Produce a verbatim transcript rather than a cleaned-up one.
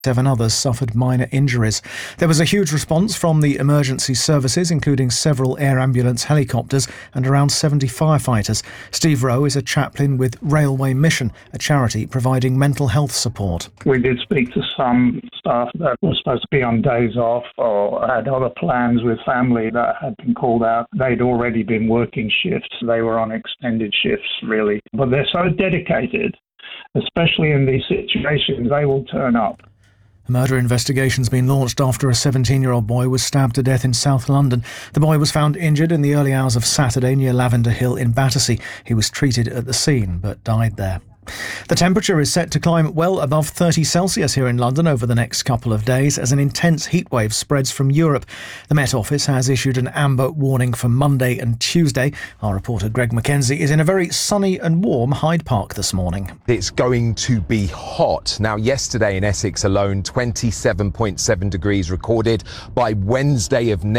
Seven others suffered minor injuries. There was a huge response from the emergency services, including several air ambulance helicopters and around seventy firefighters. Steve Rowe is a chaplain with Railway Mission, a charity providing mental health support. We did speak to some staff that were supposed to be on days off or had other plans with family that had been called out. They'd already been working shifts. They were on extended shifts, really. But they're so dedicated, especially in these situations, they will turn up. A murder investigation's been launched after a seventeen-year-old boy was stabbed to death in South London. The boy was found injured in the early hours of Saturday near Lavender Hill in Battersea. He was treated at the scene but died there. The temperature is set to climb well above thirty Celsius here in London over the next couple of days as an intense heatwave spreads from Europe. The Met Office has issued an amber warning for Monday and Tuesday. Our reporter Greg McKenzie is in a very sunny and warm Hyde Park this morning. It's going to be hot. Now, yesterday in Essex alone, twenty-seven point seven degrees recorded. By Wednesday of next